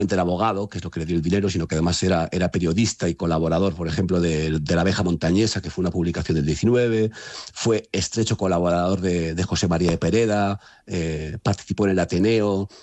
era abogado, que es lo que le dio el dinero, sino que además era periodista y colaborador, por ejemplo, de La abeja montañesa, que fue una publicación del 19, fue estrecho colaborador de José María de Pereda, participó en el Ateneo,